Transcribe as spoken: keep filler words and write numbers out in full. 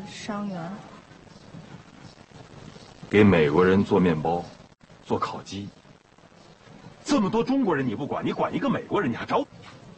伤员？ 给美国人做面包，做烤鸡。这么多中国人你不管，你管一个美国人，你还找我？